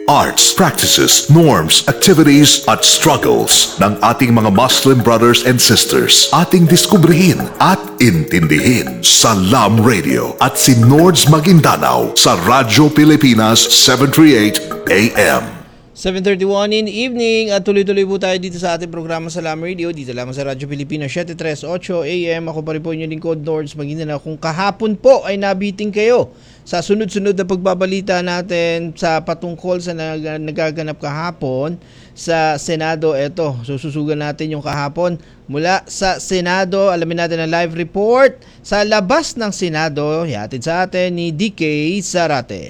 arts, practices, norms, activities at struggles ng ating mga Muslim brothers and sisters. Ating diskubrihin at intindihin sa LAM Radio at si Nords Maguindanao sa Radyo Pilipinas 738 AM. 7:31 in the evening at tuloy-tuloy po tayo dito sa ating programa sa LAM Radio dito lamang sa Radyo Pilipinas 738 AM. Ako pa rin po inyong lingkod, Nords Maguindanao. Kung kahapon po ay nabiting kayo sa sunod-sunod na pagbabalita natin sa patungkol sa nagaganap kahapon sa Senado, eto, sususugan natin yung kahapon mula sa Senado. Alamin natin ang live report sa labas ng Senado. Ihatid sa atin ni DK Zarate.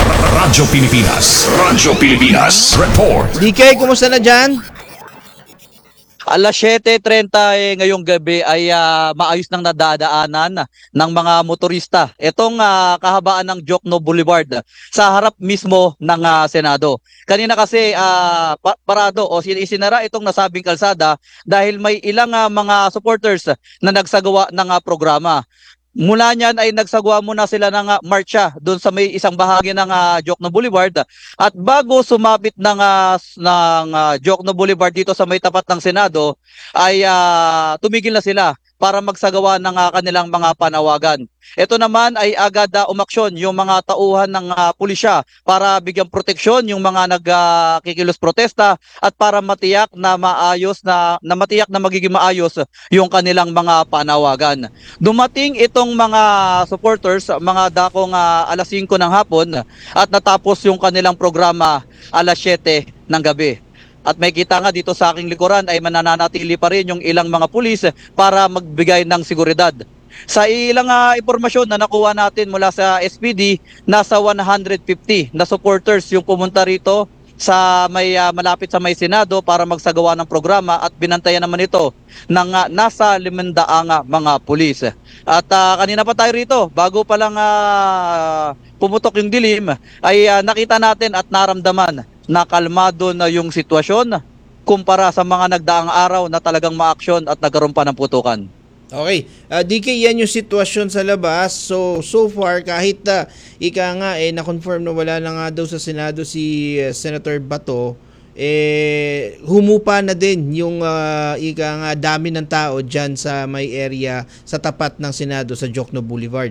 Radyo Pilipinas Report. DK, kumusta na dyan? Alas 7:30 ngayong gabi ay maayos nang nadadaanan ng mga motorista. Itong kahabaan ng Jokno Boulevard sa harap mismo ng Senado. Kanina kasi parado o isinara itong nasabing kalsada dahil may ilang mga supporters na nagsagawa ng programa. Mula niyan ay nagsagawa muna sila ng marcha doon sa may isang bahagi ng Jokno Boulevard at bago sumabit ng Jokno Boulevard dito sa may tapat ng Senado ay tumigil na sila para magsagawa ng kanilang mga panawagan. Ito naman ay agad umaksyon yung mga tauhan ng pulisya para bigyan proteksyon yung mga nagkikilos protesta at para matiyak na matiyak na magiging maayos yung kanilang mga panawagan. Dumating itong mga supporters mga dakong alas 5 ng hapon at natapos yung kanilang programa alas 7 ng gabi. At may kita nga dito sa aking likuran ay mananatili pa rin yung ilang mga pulis para magbigay ng seguridad. Sa ilang impormasyon na nakuha natin mula sa SPD, nasa 150 na supporters yung pumunta rito sa may malapit sa may Senado para magsagawa ng programa at binantayan naman ito ng nasa 500 mga pulis. At kanina pa tayo rito, bago pa lang pumutok yung dilim, ay nakita natin at naramdaman na kalmado na yung sitwasyon kumpara sa mga nagdaang araw na talagang ma-aksyon at nagkaroon pa ng putukan. Okay. DK, yan yung sitwasyon sa labas. So far, kahit ika nga na-confirm na wala na nga daw sa Senado si Senator Bato, humupa na din yung ika nga dami ng tao dyan sa may area sa tapat ng Senado sa Jokno Boulevard.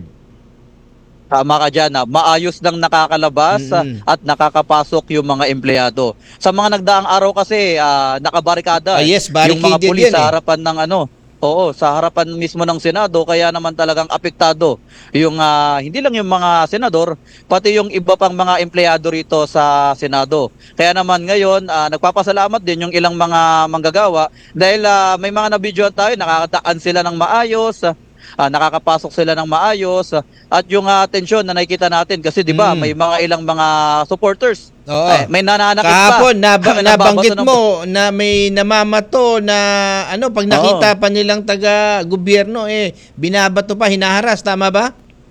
Tama ka dyan, maayos nang nakakalabas at nakakapasok yung mga empleyado. Sa mga nagdaang araw kasi nakabarikada Yes, yung mga barricaded pulis yan, sa harapan ng sa harapan mismo ng Senado, kaya naman talagang apektado yung hindi lang yung mga senador, pati yung iba pang mga empleyado rito sa Senado. Kaya naman ngayon nagpapasalamat din yung ilang mga manggagawa dahil may mga nabidyoan tayo, nakakataan sila ng maayos, nakakapasok sila ng maayos at yung tensyon na nakikita natin kasi 'di ba may mga ilang mga supporters. May nananakit kahapon, pa. nabanggit mo na may namamato na pag nakita pa nilang taga-gobyerno binabato pa, hinaharas, tama ba?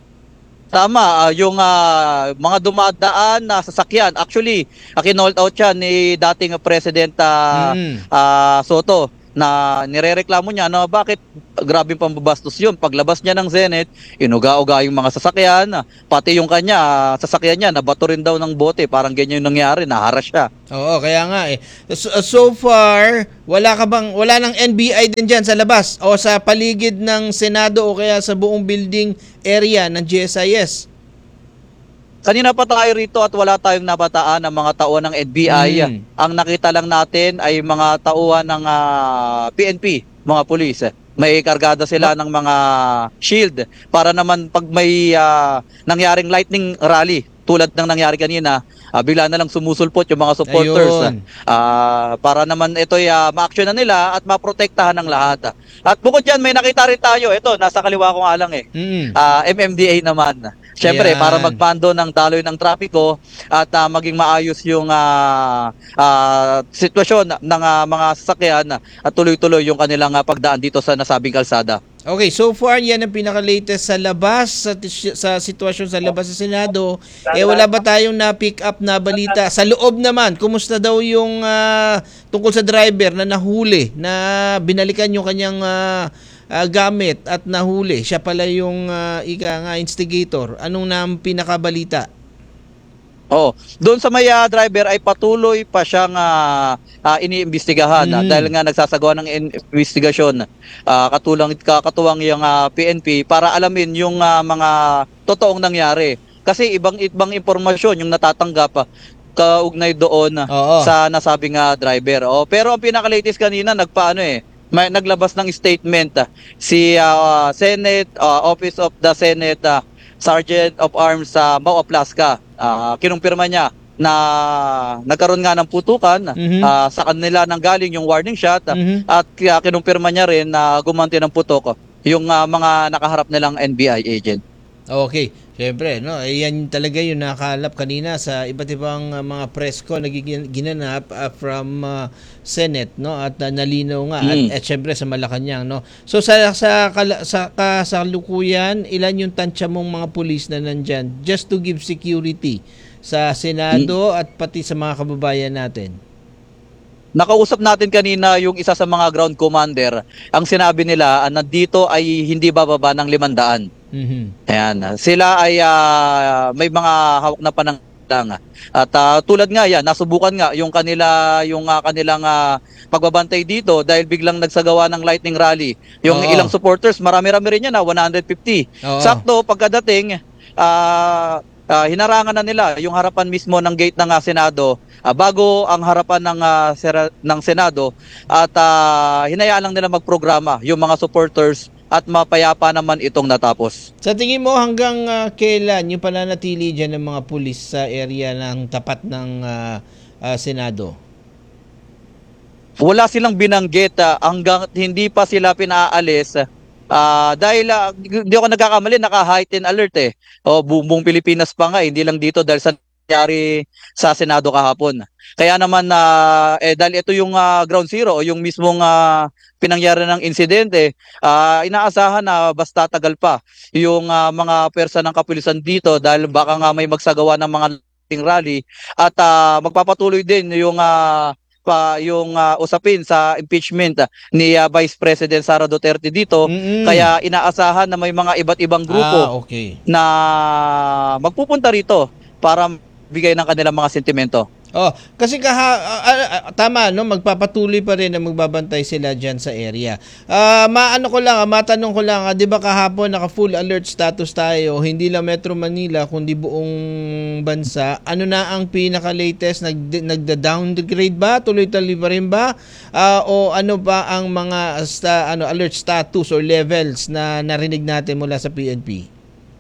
Tama, yung mga dumadaan na sasakyan. Actually, kinold out yan ni dating President Soto na nirereklamo niya bakit grabing pambabastos yun. Paglabas niya ng Senate, inuga-uga yung mga sasakyan, pati yung kanya, sasakyan niya, nabato rin daw ng bote. Parang ganyan yung nangyari, naharas siya. Oo, kaya nga So far, wala nang NBI din dyan sa labas o sa paligid ng Senado o kaya sa buong building area ng GSIS? Kanina pa tayo rito at wala tayong nabataan ng mga tauhan ng NBI. Ang nakita lang natin ay mga tauhan ng PNP, mga pulis. May kargada sila ng mga shield para naman pag may nangyaring lightning rally tulad ng nangyari kanina, bigla na lang sumusulpot yung mga supporters. Para naman ito'y ma-action na nila at maprotektahan ng lahat. At bukod dyan, may nakita rin tayo. Ito, nasa kaliwa ko nga lang MMDA naman. Siyempre, para magpando ng daloy ng trapiko at maging maayos yung sitwasyon ng mga sasakyan at tuloy-tuloy yung kanilang pagdaan dito sa nasabing kalsada. Okay, so far yan ang pinaka-latest sa labas, sa sitwasyon sa labas sa Senado. Wala ba tayong na-pick up na balita? Sa loob naman, kumusta daw yung tungkol sa driver na nahuli, na binalikan yung kanyang gamit at nahuli? Siya pala yung instigator. Anong na pinakabalita? Oh, doon sa may driver ay patuloy pa siyang iniimbestigahan dahil nga nagsasagawa ng investigasyon katuwang yung PNP para alamin yung mga totoong nangyari. Kasi ibang impormasyon yung natatanggap kaugnay doon Oo. sa nasabing driver. Oh, pero ang pinaka-latest kanina may naglabas ng statement si Senate Office of the Senate Sergeant of Arms Mau Aplasca. Kinumpirma niya na nagkaroon nga ng putukan sa kanila nang galing yung warning shot at kinumpirma niya rin na gumanti ng putok yung mga nakaharap nilang NBI agent. Okay, syempre, no, yan talaga yung nakalap kanina sa iba't ibang mga press ko na ginanap from Senate, no, at nalinaw nga at syempre sa Malacanang, no. So sa kasalukuyan, ilan yung tansya mong mga pulis na nandyan just to give security sa Senado at pati sa mga kababayan natin? Nakausap natin kanina yung isa sa mga ground commander. Ang sinabi nila, nandito ay hindi bababa ng 500. Ayan. Sila ay may mga hawak na pananglang. At tulad nga yan, nasubukan nga yung kanilang pagbabantay dito dahil biglang nagsagawa ng lightning rally. Yung ilang supporters, marami-rami rin yan 150. Sakto, pagkadating, hinarangan na nila yung harapan mismo ng gate ng Senado bago ang harapan ng Senado at hinayaan lang nila magprograma yung mga supporters at mapayapa naman itong natapos. Sa tingin mo hanggang kailan yung pananatili dyan ng mga pulis sa area ng tapat ng Senado? Wala silang binanggit hanggang hindi pa sila pinaalis. Dahil hindi ako nagkakamali, naka-heightened alert buong Pilipinas pa nga, hindi lang dito dahil sa nangyari sa Senado kahapon. Kaya naman dahil ito yung ground zero o yung mismong pinangyari ng insidente, inaasahan na basta tagal pa yung mga pwersa ng kapulisan dito dahil baka nga may magsagawa ng mga rally at magpapatuloy din yung usapin sa impeachment ni Vice President Sara Duterte dito. Kaya inaasahan na may mga iba't ibang grupo na magpupunta rito para bigay ng kanilang mga sentimento. Kasi tama, no, magpapatuloy pa rin na magbabantay sila diyan sa area. Matanong ko lang, 'di ba kahapon naka full alert status tayo, hindi lang Metro Manila kundi buong bansa. Ano na ang pinaka-latest, nagda-downgrade ba? Tuloy-tuloy pa rin ba? O ano ba ang mga alert status or levels na narinig natin mula sa PNP?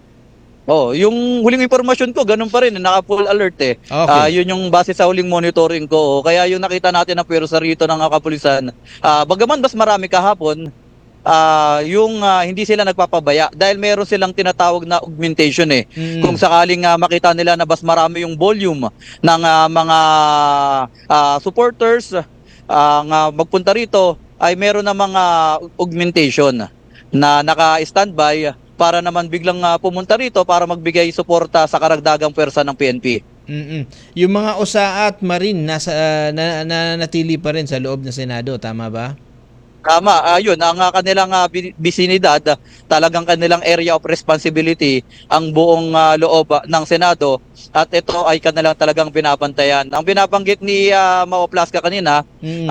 Yung huling impormasyon ko, ganun pa rin, naka-full alert Yun yung base sa huling monitoring ko. Kaya yung nakita natin na pwersa rito ng kapulisan, bagaman mas marami kahapon, hindi sila nagpapabaya dahil meron silang tinatawag na augmentation Kung sakaling makita nila na mas marami yung volume ng mga supporters magpunta rito, ay meron na mga augmentation na naka-standby para naman biglang pumunta rito para magbigay suporta sa karagdagang pwersa ng PNP. Yung mga OSA at Marine nanatili pa rin sa loob ng Senado, tama ba? Tama, yun, ang kanilang bisinidad, talagang kanilang area of responsibility, ang buong loob ng Senado, at ito ay kanilang talagang binabantayan. Ang binabanggit ni Mau Aplasca kanina,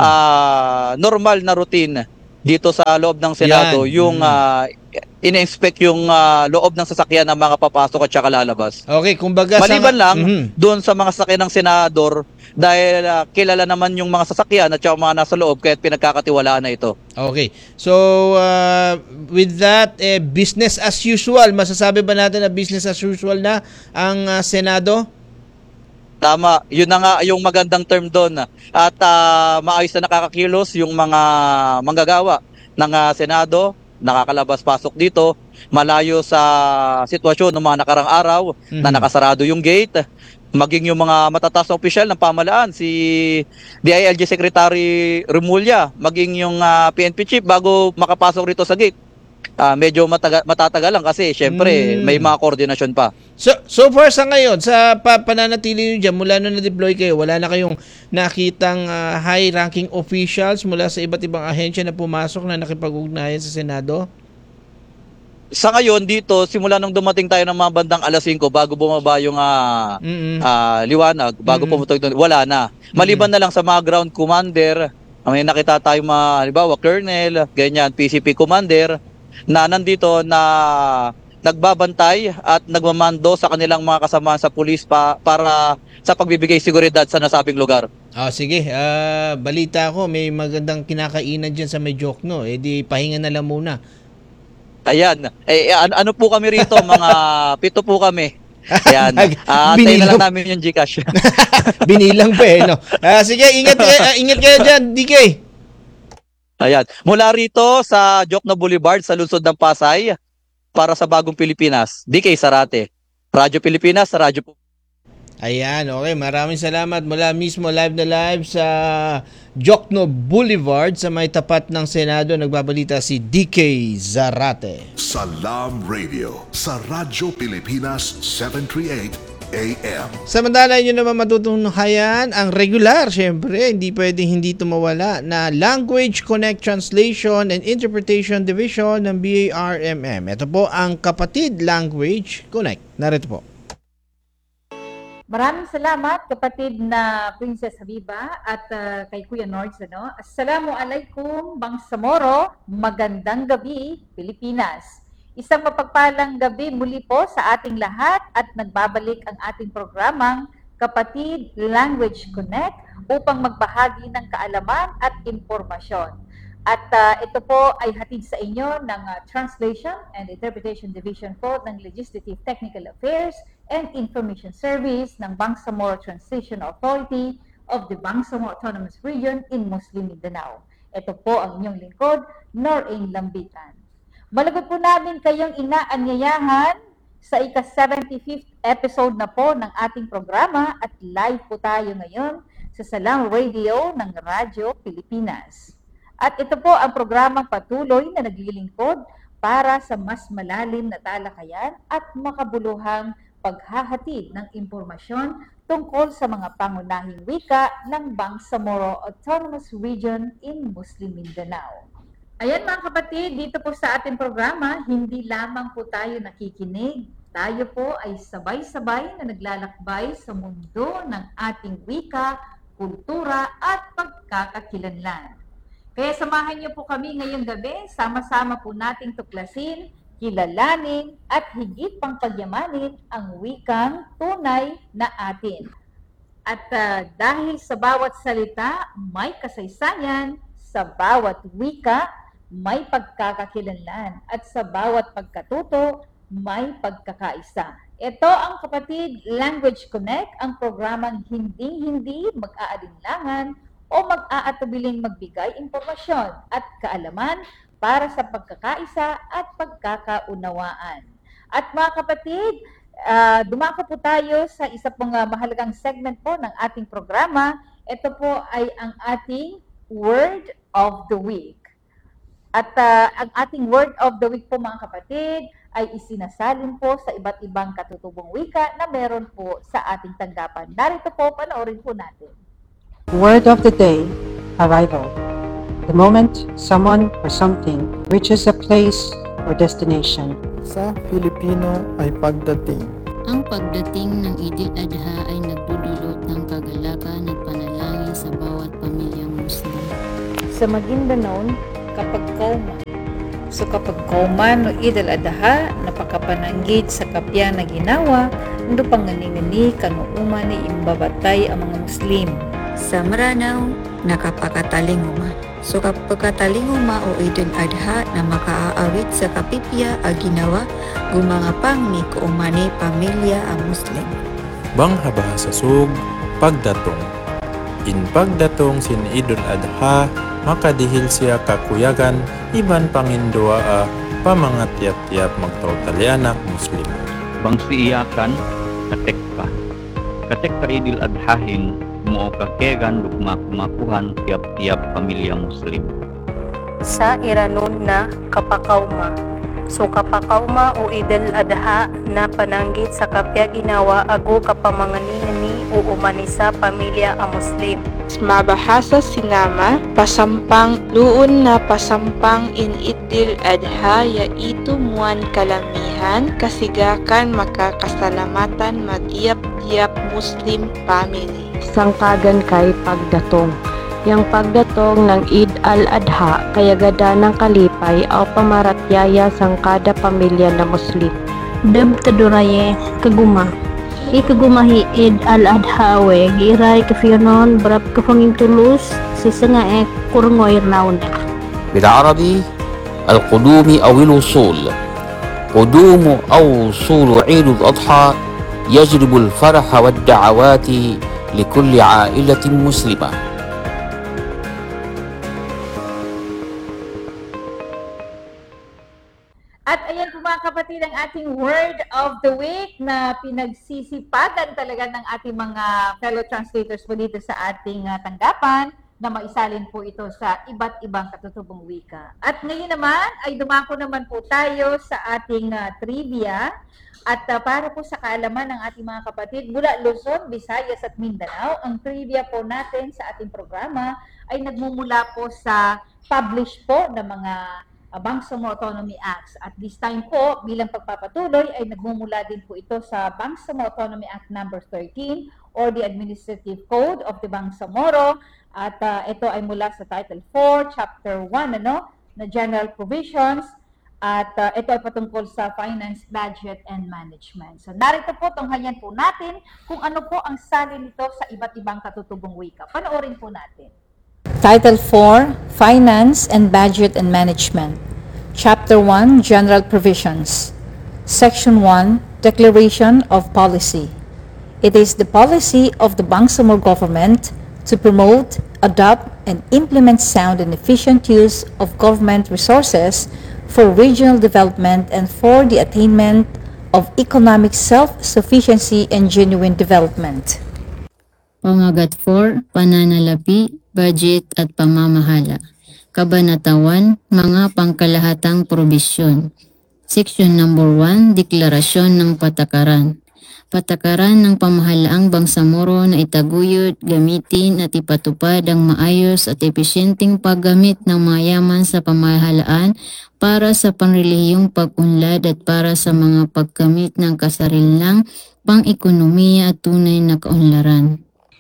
normal na routine dito sa loob ng Senado, yung ina-inspect yung loob ng sasakyan ng mga papasok at saka lalabas. Okay, kumbaga maliban lang doon sa mga sasakyan ng senador dahil kilala naman yung mga sasakyan at saka mga nasa loob kaya pinagkakatiwalaan na ito. Okay. So, with that, business as usual. Masasabi ba natin na business as usual na ang Senado? Tama. Yun na nga yung magandang term doon. At maayos na nakakakilos yung mga manggagawa ng Senado, nakakalabas-pasok dito, malayo sa sitwasyon ng mga nakarang araw na nakasarado yung gate, maging yung mga matataas na opisyal ng pamahalaan, si DILG Secretary Remulla, maging yung PNP chief bago makapasok rito sa gate. Medyo matatagalan kasi syempre may mga koordinasyon pa. So far sa ngayon, sa pananatili nyo dyan, mula nung na-deploy kayo, wala na kayong nakitang high-ranking officials mula sa iba't ibang ahensya na pumasok na nakipag-ugnayan sa Senado? Sa ngayon dito, simula nung dumating tayo ng mga bandang alas 5 bago bumaba yung liwanag, bago pumunta doon, wala na. Maliban na lang sa mga ground commander, may nakita tayo mga, halimbawa, colonel, ganyan, PCP commander, na nandito na nagbabantay at nagmamando sa kanilang mga kasamahan sa pulis para sa pagbibigay seguridad sa nasabing lugar. Sige, balita ko may magandang kinakainan dyan sa Mediocno. Di pahinga na lang muna. Ayan. Ano po kami rito? Mga 7 po kami. Ayan. Tayo na lang namin yung Gcash. Binilang pa no? Sige, ingat kayo dyan, DK. Ayan. Mula rito sa Jokno Boulevard sa lungsod ng Pasay para sa Bagong Pilipinas, DK Sarate. Radyo Pilipinas, Radyo po. Ayan, okay. Maraming salamat mula mismo live na live sa Jokno Boulevard sa may tapat ng Senado. Nagbabalita si DK Zarate. Salam Radio sa Radyo Pilipinas 738 AM. Samantala nyo naman matutunghayan ang regular, syempre, hindi pwedeng hindi tumawala na Language Connect Translation and Interpretation Division ng BARMM. Ito po ang Kapatid Language Connect. Narito po. Maraming salamat kapatid na Princess Habiba at kay Kuya Nords. Assalamualaikum Bangsamoro, magandang gabi Pilipinas. Isang mapagpalang gabi muli po sa ating lahat at nagbabalik ang ating programang Kapatid Language Connect upang magbahagi ng kaalaman at impormasyon. At ito po ay hatid sa inyo ng Translation and Interpretation Division po ng Legislative Technical Affairs and Information Service ng Bangsamoro Transition Authority of the Bangsamoro Autonomous Region in Muslim Mindanao. Ito po ang inyong lingkod, Norain Lambitan. Malagod po namin kayong inaanyayahan sa ika-75th episode na po ng ating programa at live po tayo ngayon sa Salam Radio ng Radyo Pilipinas. At ito po ang programang patuloy na naglilingkod para sa mas malalim na talakayan at makabuluhang paghahatid ng impormasyon tungkol sa mga pangunahing wika ng Bangsamoro Autonomous Region in Muslim Mindanao. Ayan mga kapatid, dito po sa ating programa, hindi lamang po tayo nakikinig, tayo po ay sabay-sabay na naglalakbay sa mundo ng ating wika, kultura at pagkakakilanlan. Kaya samahan niyo po kami ngayong gabi, sama-sama po nating tuklasin, kilalanin at higit pang pagyamanin ang wikang tunay na atin. At dahil sa bawat salita may kasaysayan, sa bawat wika may pagkakakilanlan at sa bawat pagkatuto may pagkakaisa. Ito ang Kapatid Language Connect, ang programang hindi mag-aalinlangan o mag-aatubiling magbigay impormasyon at kaalaman para sa pagkakaisa at pagkakaunawaan. At mga kapatid, dumako po tayo sa isa pong mahalagang segment po ng ating programa. Ito po ay ang ating Word of the Week. At ang ating Word of the Week po mga kapatid ay isinasalin po sa iba't ibang katutubong wika na meron po sa ating tanggapan. Narito po, panoorin po natin. Word of the day, arrival. The moment someone or something reaches a place or destination. Sa Filipino ay pagdating. Ang pagdating ng Idil Adha ay nagdudulot ng kagalakan at panalangin sa bawat pamilyang Muslim. Sa Maguindanao, kapag kauman. So kapag kauman o Idil Adha, napakapananggit sa kapya na ginawa, ando pangani-ngani kanuuma ni imbabatay ang mga Muslim. Sa Maranao, nakapakatalinguma. So kapagkatalinguma o Idul Adha na makaaawit sa kapipya a ginawa gumangapang ni kuumani pamilya ang Muslim. Banghabah sa sug, pagdatong. In pagdatong sin Idul Adha, makadihil siya kakuyagan, iban pangindua a pamangatyap-tyap magtautalianak Muslim. Bangsiiyakan, katekka. Katekka Idul Adhahin, mo kakegan lugmakumakuhan tiap-tiap pamilya Muslim. Sa Iranon na kapakauma. So kapakauma o Idul Adha na pananggit sa kapya ginawa ago kapamanganini o uumani sa pamilya a Muslim. Mabahasa sinama, pasampang luon na pasampang in Idil Adha ya ito muan kalamihan, kasigakan makakasalamatan mag-iyap-iyap Muslim family. Sangkagan kay pagdatong. Yang pagdatong ng Eid al-Adha kaya gada ng kalipay o pamaratyaya sang kada pamilya na Muslim. Dab taduraye kaguma. Ikagumahi Eid al-Adha we giray kafionon berap kafangin tulus sisanga kurungoy naon. بالعربي القدوم أو الوصول. قدوم أو وصول عيد الأضحى يجلب الفرح والدعوات لكل عائلة مسلمة. At ayan po mga kapatid ang ating word of the week na pinagsisipagan talaga ng ating mga fellow translators po dito sa ating tanggapan na maisalin po ito sa iba't ibang katutubong wika. At ngayon naman ay dumako naman po tayo sa ating trivia at para po sa kaalaman ng ating mga kapatid mula Luzon, Visayas at Mindanao, ang trivia po natin sa ating programa ay nagmumula po sa publish po ng mga Bangsamoro Autonomy Acts. At this time po, bilang pagpapatuloy, ay nagmumula din po ito sa Bangsamoro Autonomy Act number 13 or the Administrative Code of the Bangsamoro. At ito ay mula sa Title 4, Chapter 1, na General Provisions. At ito ay patungkol sa Finance, Budget, and Management. So narito po, tunghayan po natin kung ano po ang salin nito sa iba't ibang katutubong wika. Panoorin po natin. Title 4, Finance and Budget and Management. Chapter 1, General Provisions. Section 1, Declaration of Policy. It is the policy of the Bangsamoro government to promote, adopt, and implement sound and efficient use of government resources for regional development and for the attainment of economic self-sufficiency and genuine development. Pamagat 4, Pananalapi, Budget at Pamamahala. Kabanatawan, mga pangkalahatang probisyon. Section number 1, Deklarasyon ng Patakaran. Patakaran ng pamahalaang Bangsamoro na itaguyod, gamitin at ipatupad ang maayos at epesyenteng paggamit ng mayaman sa pamahalaan para sa panrelihiyong pag-unlad at para sa mga pagkamit ng kasarilang pang-ekonomiya at tunay na kaunlaran.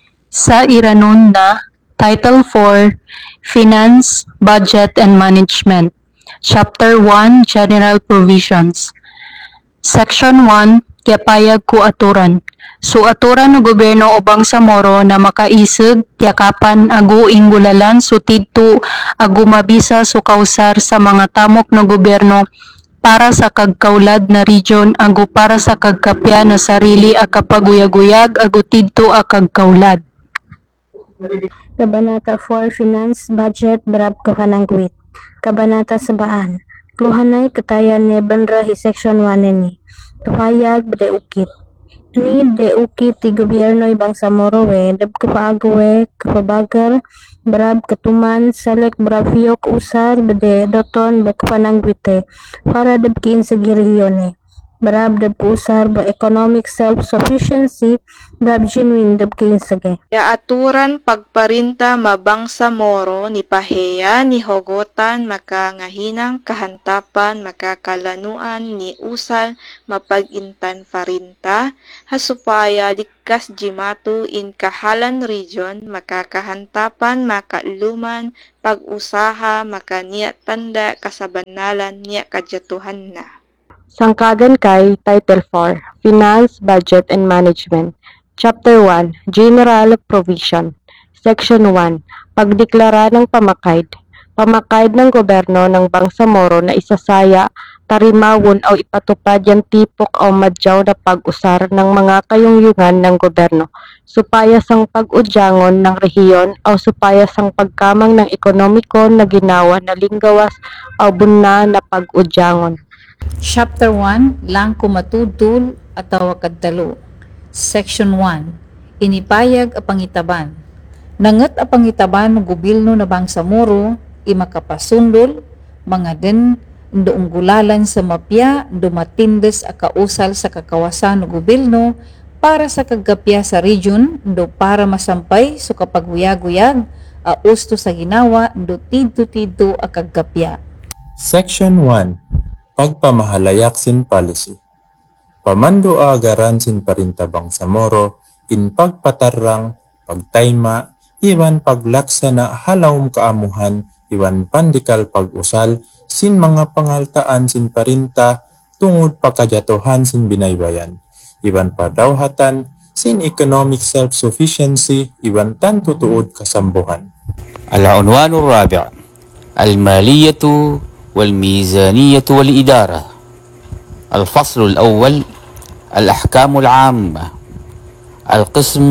Sa iranon na Title 4, Finance, Budget and Management. Chapter 1, General Provisions. Section 1, Kayapayag ku aturan. So aturan ng gobyerno o Bangsamoro na makaisig, yakapan, agu ingulalan, so tidto, agu mabisa, so kausar sa mga tamok ng gobyerno para sa kagkaulad na region, agu para sa kagkapya na sarili a kapaguyag-uyag, agu tidto a kagkaulad. Kabanata 4, Finance, Budget, Brab Kahanangwit. Kabanata 7, Kluhanay Katayan ni Banrahi Section 1 ni. Tuhayag Bdeukit. Ni Bdeukit ti gobyerno ibang Samoro we, dab kapaagawe, kapabagar, Brab Katuman, Selek Brafiyok Usar, Bde Doton, Bakapanangwite, para dab kiin sa giriyone. Brab dab usar ba economic self-sufficiency, brab genuine dab kiin sige. Ya aturan pagparinta Mabangsamoro ni paheya ni hogotan makangahinang kahantapan makakalanuan ni usal mapagintan farinta hasupaya likas jimatu in kahalan region makakahantapan makaluman pag-usaha makaniya tanda kasabanalan niya kadyatuhan na. Sangkagan kay Title 4, Finance, Budget and Management. Chapter 1, General Provision. Section 1, Pagdeklara ng Pamakaid. Pamakaid ng gobyerno ng Bangsamoro na isasaya, tarimawon o ipatupad yung tipok o madyaw na pag-usar ng mga kayungyungan ng gobyerno. Supayas ang pag-udyangon ng rehiyon o supayas ang pagkamang ng ekonomiko na ginawa na linggawas o bunna na pag-udyangon. Chapter 1, Langko Matudul at Tawakadtalo. Section 1, Inipayag a Pangitaban. Nangat a Pangitaban ng gobyerno na Bangsamoro, imakapasundol, mga din, ndoonggulalan sa mapya, dumatindes a kausal sa kakawasan ng gobyerno, para sa kaggapya sa region do para masampay so kapaguyag-uyag usto sa ginawa do tidto-tidto a kaggapya. Section 1. Pagpamahalayak sin policy. Pamando agaran sin parinta Bangsamoro in pagpatarrang, pagtayma, iwan paglaksana halawm kaamuhan, iwan pandikal pag-usal, sin mga pangaltaan sin parinta, tungod pagkajatuhan sin binaybayan. Iwan padawhatan, sin economic self-sufficiency, iwan tan tutuod kasambuhan. العنوان الرابع المالية والميزانية والإدارة. الفصل الأول الأحكام العامة. القسم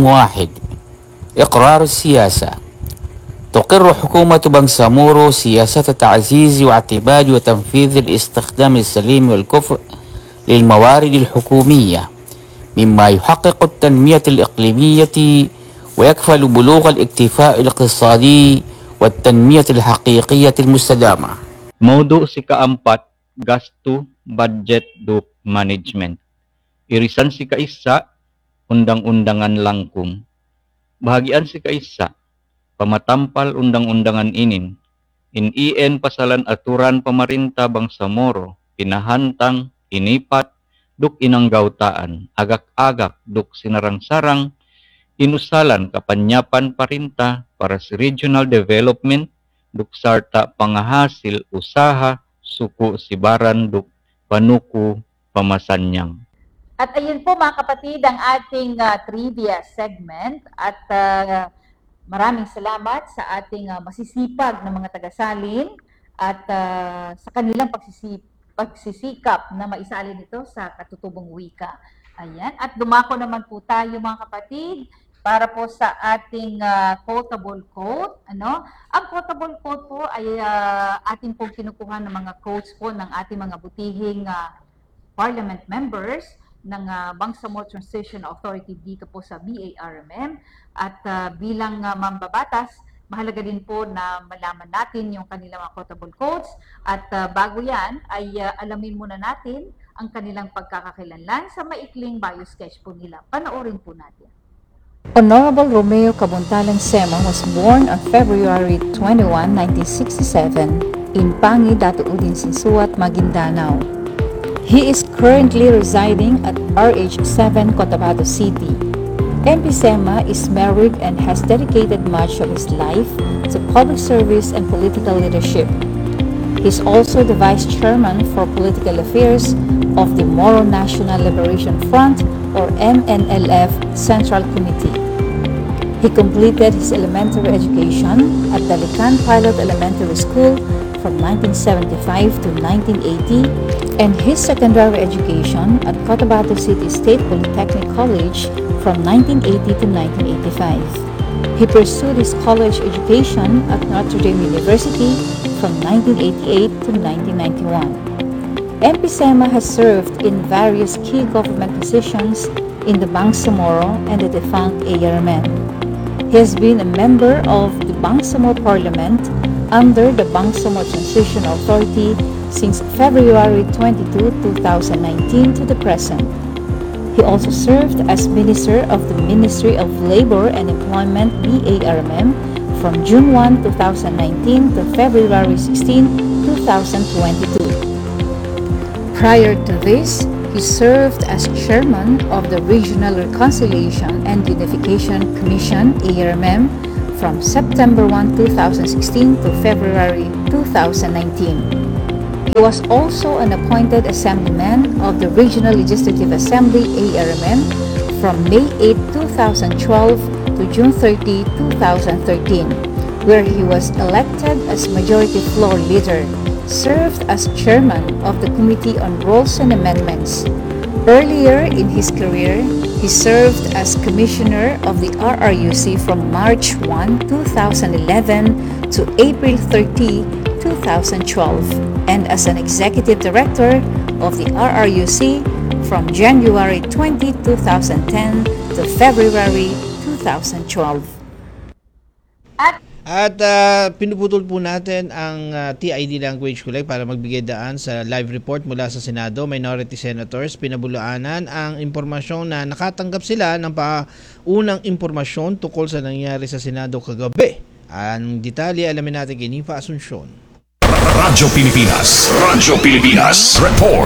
1 إقرار السياسة. تقر حكومة بنغسامورو سياسة تعزيز واعتماد وتنفيذ الاستخدام السليم والكفء للموارد الحكومية مما يحقق التنمية الإقليمية ويكفل بلوغ الاكتفاء الاقتصادي والتنمية الحقيقية المستدامة. Modo si kaampat, gasto, budget, do management. Irisan si kaisa, undang-undangan langkung. Bahagian si kaisa, pamatampal undang-undangan inin. In pasalan aturan pamarinta Bangsamoro, pinahantang, inipat, duk inanggautaan, agak-agak, duk sinarang-sarang, inusalan kapanyapan parinta para sa regional development, duk sarta pangahasil usaha, suku sibaran, duk panuku pamasanyang. At ayun po mga kapatid ang ating trivia segment at maraming salamat sa ating masisipag na mga tagasalin at sa kanilang pagsisikap na maisalin ito sa katutubong wika. Ayan. At dumako naman po tayo mga kapatid para po sa ating quotable quote. Ano? Ang quotable quote po ay ating pong kinukuha ng mga quotes po ng ating mga butihing parliament members ng Bangsamoro Transition Authority dito po sa BARMM. At bilang mambabatas, mahalaga din po na malaman natin yung kanilang mga quotable quotes. At bago yan, ay alamin muna natin ang kanilang pagkakakilanlan sa maikling bio sketch po nila. Panoorin po natin. Honorable Romeo Cabuntalan Sema was born on February 21, 1967 in Pangi, Datuudin, Sinsuat, Maguindanao. He is currently residing at RH7 Cotabato City. MP Sema is married and has dedicated much of his life to public service and political leadership. He is also the Vice Chairman for Political Affairs of the Moro National Liberation Front or MNLF Central Committee. He completed his elementary education at Dalican Pilot Elementary School from 1975 to 1980 and his secondary education at Cotabato City State Polytechnic College from 1980 to 1985. He pursued his college education at Notre Dame University from 1988 to 1991. MP Sema has served in various key government positions in the Bangsamoro and the defunct ARMN. He has been a member of the Bangsamoro Parliament under the Bangsamoro Transition Authority since February 22, 2019 to the present. He also served as Minister of the Ministry of Labor and Employment BARMM from June 1, 2019 to February 16, 2022. Prior to this, he served as chairman of the Regional Reconciliation and Unification Commission ARMM from September 1, 2016 to February 2019. He was also an appointed assemblyman of the Regional Legislative Assembly ARMM from May 8, 2012 to June 30, 2013, where he was elected as Majority Floor Leader, served as chairman of the Committee on Rules and Amendments. Earlier in his career, he served as commissioner of the RRUC from March 1, 2011 to April 30, 2012, and as an executive director of the RRUC from January 20, 2010 to February 2012. At pinuputol po natin ang TID language kulay para magbigay daan sa live report mula sa Senado. Minority Senators pinabulaanan ang impormasyon na nakatanggap sila ng unang impormasyon tungkol sa nangyari sa Senado kagabi. Ang detalye alamin natin kay Nifa Asuncion. Radyo Pilipinas. Radyo Pilipinas. Report.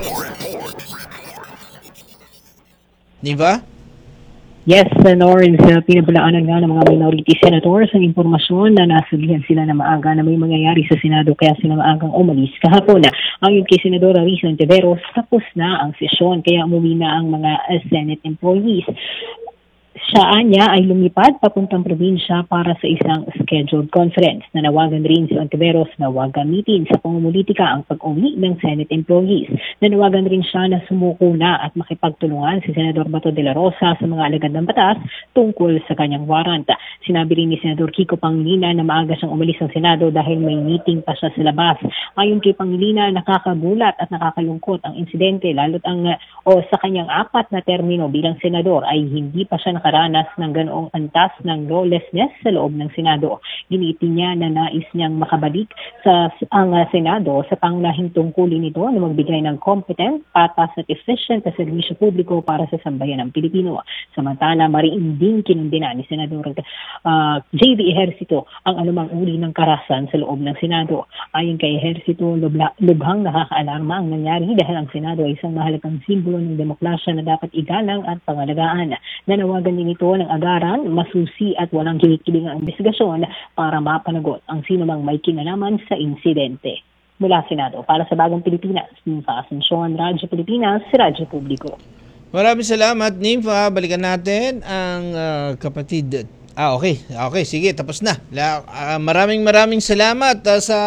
Niva? Yes, Lawrence, pinabulaanan nga ng mga minority senators ang impormasyon na nasabihan sila na maaga na may mangyayari sa Senado kaya sila maagang umalis kahapon. Ayon kay Senadora Risa Ontiveros, tapos na ang sesyon kaya umuwi na ang mga Senate employees. Siya niya ay lumipad papuntang probinsya para sa isang scheduled conference. Nanawagan rin si Ontiveros na huwag gamitin sa pamumulitika ang pag-uwi ng Senate employees. Nanawagan rin siya na sumuko na at makipagtulungan si Senador Bato de la Rosa sa mga alagad ng batas tungkol sa kanyang warrant. Sinabi rin ni Senador Kiko Pangilinan na maaga siyang umalis ng Senado dahil may meeting pa siya sa labas. Ayon kay Pangilinan, nakakagulat at nakakalungkot ang insidente lalo't sa kanyang 4 na termino bilang senador ay hindi pa siya nakaranas ng ganoong antas ng lawlessness sa loob ng Senado. Giniiti niya na nais niyang makabalik sa Senado sa pangunahing tungkulin nito na magbigay ng competent, patas at efficient na serbisyo publiko para sa sambayan ng Pilipino. Samantala, mariinding kinundina ni Senador J.V. Ejercito ang anumang uri ng karahasan sa loob ng Senado. Ayon kay Ejercito, lubhang nakakaalarma ang nangyari dahil ang Senado ay isang mahalagang simbolo ng demokrasya na dapat igalang at pangalagaan. Nanawagan din ito ng agaran, masusi at walang kinikiling ang investigasyon para mapanagot ang sinumang may kinalaman sa insidente. Mula Senado, para sa Bagong Pilipinas, Nifa Asuncion, Radyo Pilipinas, Radyo Publiko. Maraming salamat, Nifa. Balikan natin ang kapatid. Okay, sige, tapos na. Maraming salamat sa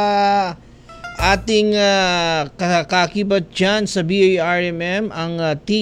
ating kaakibat dyan sa BARMM, ang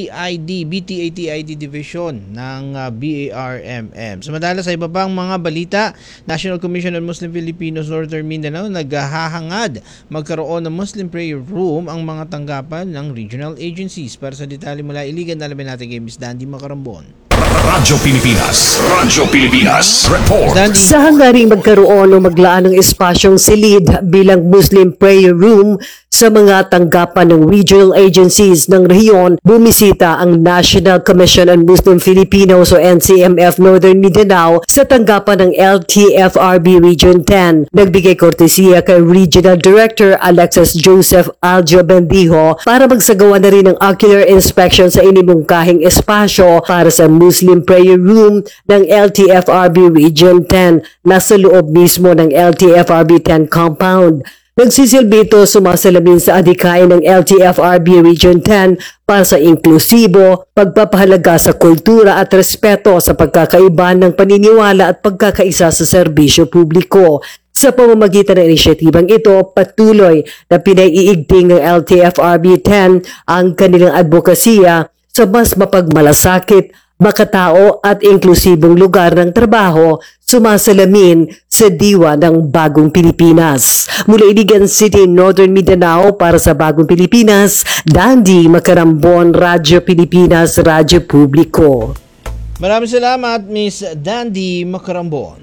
BTA-TID Division ng BARMM. Samantala sa iba pang mga balita, National Commission on Muslim Filipinos Northern Mindanao naghahangad magkaroon ng Muslim Prayer Room ang mga tanggapan ng regional agencies. Para sa detalye mula Iligan, alamin natin kay Ms. Dandy Macarambon. Radyo Pilipinas. Radyo Pilipinas. Report. Sa hanggaring magkaroon o maglaan ng espasyong silid bilang Muslim Prayer Room sa mga tanggapan ng regional agencies ng rehiyon, bumisita ang National Commission on Muslim Filipinos o NCMF Northern Mindanao sa tanggapan ng LTFRB Region 10. Nagbigay kortesiya kay Regional Director Alexis Joseph Aljo Bendijo para magsagawa na rin ng ocular inspection sa inimungkahing espasyo para sa Muslim Prayer Room ng LTFRB Region 10 na sa loob mismo ng LTFRB 10 compound. Nagsisilbi ito sumasalamin sa adhikain ng LTFRB Region 10 para sa inklusibo, pagpapahalaga sa kultura at respeto sa pagkakaiba ng paniniwala at pagkakaisa sa serbisyo publiko. Sa pamamagitan ng inisyatibang ito, patuloy na pinaiigting ng LTFRB 10 ang kanilang advokasya sa mas mapagmalasakit, makatao at inklusibong lugar ng trabaho, sumasalamin sa diwa ng Bagong Pilipinas. Mula Iligan City, Northern Mindanao, para sa Bagong Pilipinas, Dandy Macarambon, Radyo Pilipinas, Radyo Publiko. Maraming salamat, Miss Dandy Macarambon.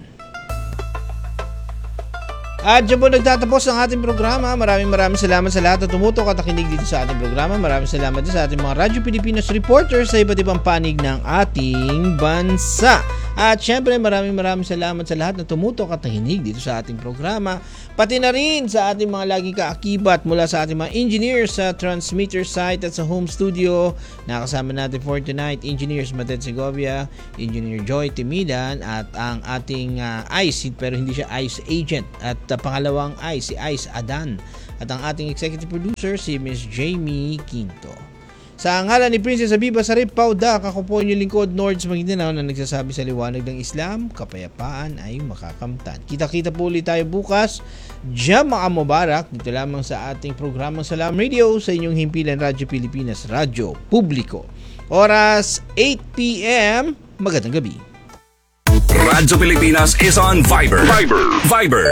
At dyan po nagtatapos ang ating programa. Maraming salamat sa lahat na tumutok at nakinig dito sa ating programa. Maraming salamat din sa ating mga Radyo Pilipinas reporters sa iba't ibang panig ng ating bansa. At syempre maraming salamat sa lahat na tumutok at nakinig dito sa ating programa. Pati na rin sa ating mga laging kaakibat mula sa ating mga engineers sa transmitter site at sa home studio. Nakasama natin for tonight, Engineers Matet Segovia, Engineer Joy Timidan at ang ating ICE, pero hindi siya ICE agent, at pangalawang ICE, si ICE Adan, at ang ating executive producer si Miss Jamie Quinto. Sa ngalan ni Princess Habiba Sarip Paudak, ako po inyong lingkod, Nords Maguindanao, na nagsasabi sa liwanag ng Islam, kapayapaan ay makakamtan. Kita-kita po ulit tayo bukas. Jama'a Mubarak, dito lamang sa ating programang Salam Radio sa inyong himpilan Radyo Pilipinas, Radyo Publiko. Oras 8 p.m. Magandang gabi. Radyo Pilipinas is on Viber.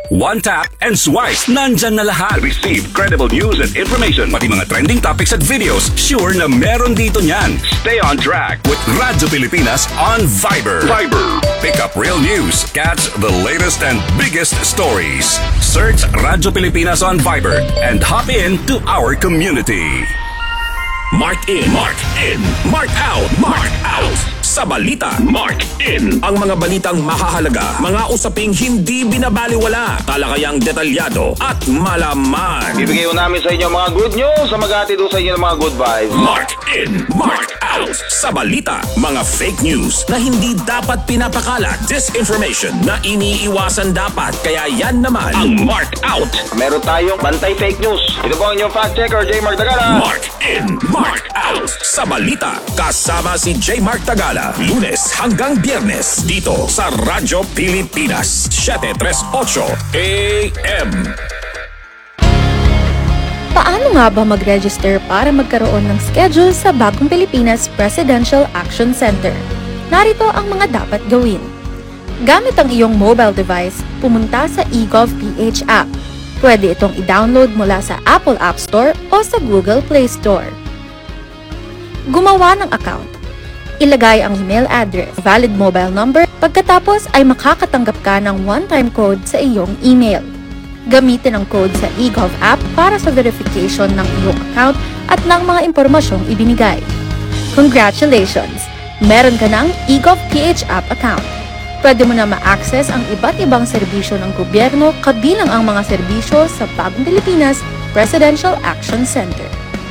One tap and swipe. Nandyan na lahat. Receive credible news and information. Pati mga trending topics at videos. Sure na meron dito niyan. Stay on track with Radyo Pilipinas on Viber. Pick up real news. Catch the latest and biggest stories. Search Radyo Pilipinas on Viber and hop in to our community. Mark in. Mark in. Mark out. Mark out. Sa balita, Mark in. Ang mga balitang mahahalaga, mga usaping hindi binabaliwala, talakayang detalyado at malaman. Bibigay ko namin sa inyo mga good news sa maghatid sa inyo ng mga good vibes. Mark in, Mark out. Sa balita, mga fake news na hindi dapat pinapakalat, disinformation na iniiwasan dapat, kaya yan naman ang Mark out. Meron tayong bantay fake news. Ito po ang inyong fact checker, J. Mark Tagala. Mark in, Mark out. Sa balita, kasama si J. Mark Tagala. Lunes hanggang Biyernes dito sa Radyo Pilipinas 738 AM. Paano nga ba mag-register para magkaroon ng schedule sa Bagong Pilipinas Presidential Action Center? Narito ang mga dapat gawin. Gamit ang iyong mobile device, pumunta sa eGov.ph app. Pwede itong i-download mula sa Apple App Store o sa Google Play Store. Gumawa ng account. Ilagay ang email address, valid mobile number, pagkatapos ay makakatanggap ka ng one-time code sa iyong email. Gamitin ang code sa eGov app para sa verification ng iyong account at ng mga impormasyong ibinigay. Congratulations! Meron ka ng eGov.ph app account. Pwede mo na ma-access ang iba't ibang serbisyo ng gobyerno kabilang ang mga serbisyo sa Bagong Pilipinas Presidential Action Center.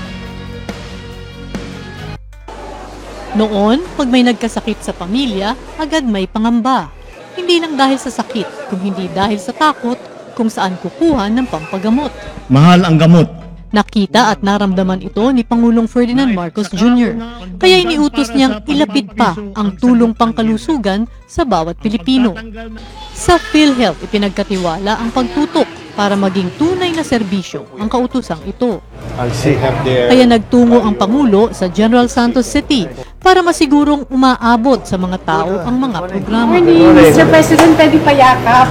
Noon, pag may nagkasakit sa pamilya, agad may pangamba. Hindi lang dahil sa sakit, kung hindi dahil sa takot kung saan kukuha ng pampagamot. Mahal ang gamot. Nakita at naramdaman ito ni Pangulong Ferdinand Marcos Jr. Kaya iniutos niyang ilapit pa ang tulong pangkalusugan sa bawat Pilipino. Sa PhilHealth, ipinagkatiwala ang pagtutok para maging tunay na serbisyo ang kautosang ito. Kaya nagtungo ang Pangulo sa General Santos City para masigurong umaabot sa mga tao ang mga programa. Mr. President, pwede pa yakap.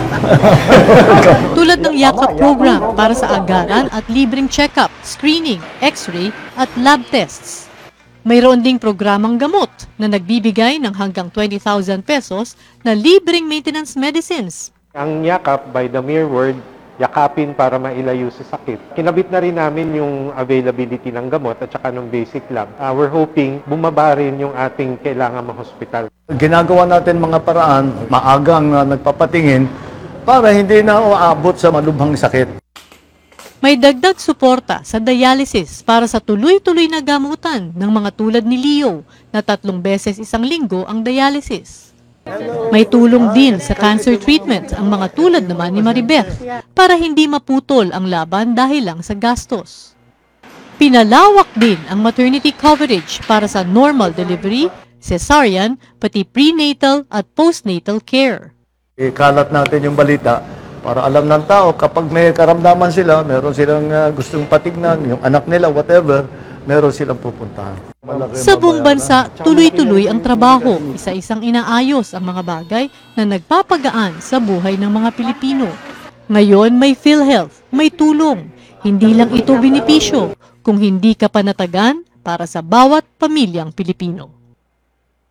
Tulad ng yakap program para sa agaran at libreng check-up, screening, x-ray at lab tests. Mayroon ding programang gamot na nagbibigay ng hanggang 20,000 pesos na libreng maintenance medicines. Ang yakap, by the mere word, yakapin para mailayo sa sakit. Kinabit na rin namin yung availability ng gamot at saka ng basic lab. We're hoping bumaba rin yung ating kailangan ma-hospital. Ginagawa natin mga paraan, maagang nagpapatingin para hindi na uabot sa malubhang sakit. May dagdag suporta sa dialysis para sa tuloy-tuloy na gamutan ng mga tulad ni Leo na 3 beses isang linggo ang dialysis. May tulong din sa cancer treatment ang mga tulad naman ni Maribeth para hindi maputol ang laban dahil lang sa gastos. Pinalawak din ang maternity coverage para sa normal delivery, cesarean, pati prenatal at postnatal care. Ikalat natin yung balita para alam ng tao kapag may karamdaman sila, meron silang gustong patignan, yung anak nila, whatever, meron silang pupuntahan. Sa buong bansa, tuloy-tuloy ang trabaho, isa-isang inaayos ang mga bagay na nagpapagaan sa buhay ng mga Pilipino. Ngayon may PhilHealth, may tulong. Hindi lang ito benepisyo, kung hindi ka panatagan para sa bawat pamilyang Pilipino.